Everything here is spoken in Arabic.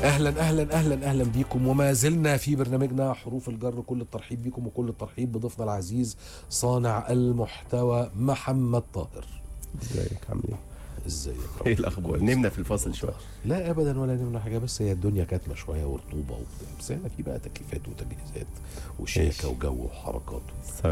اهلا اهلا اهلا اهلا بيكم، وما زلنا في برنامجنا حروف الجر. كل الترحيب بيكم وكل الترحيب بضيفنا العزيز صانع المحتوى محمد طاهر. ازيك عامل ايه؟ ازيك؟ ايه الاخبار؟ نمنا في الفاصل شويه. لا ابدا ولا نمنا حاجه، بس هي الدنيا كاتمه شويه ورطوبه وبتاع، بس هنا في بقى تكييفات وتجهيزات وشيكه وجو وحركات.